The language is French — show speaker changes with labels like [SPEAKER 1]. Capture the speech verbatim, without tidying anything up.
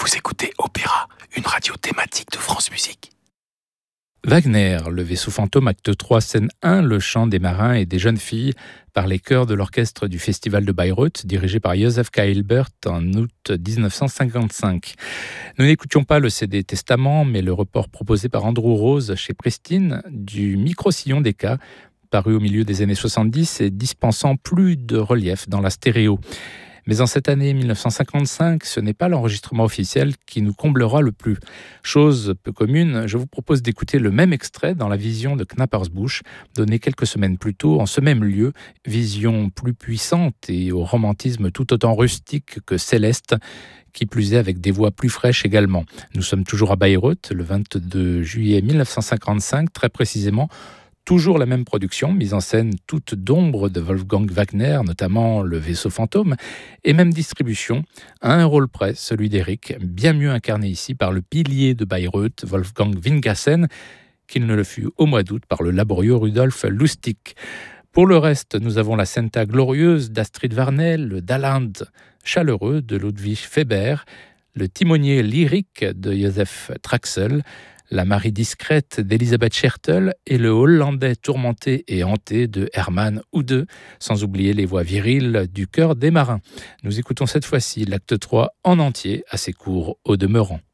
[SPEAKER 1] Vous écoutez Opéra, une radio thématique de France Musique.
[SPEAKER 2] Wagner, le vaisseau fantôme, acte trois, scène un, le chant des marins et des jeunes filles par les chœurs de l'orchestre du Festival de Bayreuth, dirigé par Joseph Kaelbert en août dix-neuf cent cinquante-cinq. Nous n'écoutions pas le C D Testament, mais le report proposé par Andrew Rose chez Pristine du Micro-Sillon des Cas, paru au milieu des années soixante-dix et dispensant plus de relief dans la stéréo. Mais en cette année mille neuf cent cinquante-cinq, ce n'est pas l'enregistrement officiel qui nous comblera le plus. Chose peu commune, je vous propose d'écouter le même extrait dans la vision de Knappersbusch, donnée quelques semaines plus tôt en ce même lieu, vision plus puissante et au romantisme tout autant rustique que céleste, qui plus est avec des voix plus fraîches également. Nous sommes toujours à Bayreuth, le vingt-deux juillet mille neuf cent cinquante-cinq, très précisément. Toujours la même production, mise en scène toute d'ombre de Wolfgang Wagner, notamment le vaisseau fantôme, et même distribution, à un rôle près, celui d'Eric, bien mieux incarné ici par le pilier de Bayreuth, Wolfgang Wingassen, qu'il ne le fut au mois d'août par le laborieux Rudolf Lustig. Pour le reste, nous avons la Senta glorieuse d'Astrid Varnel, le Dalland chaleureux de Ludwig Feber, le timonier lyrique de Joseph Traxel, la Marie discrète d'Elisabeth Schertel et le Hollandais tourmenté et hanté de Hermann Oude, sans oublier les voix viriles du chœur des marins. Nous écoutons cette fois-ci l'acte trois en entier, assez court au demeurant.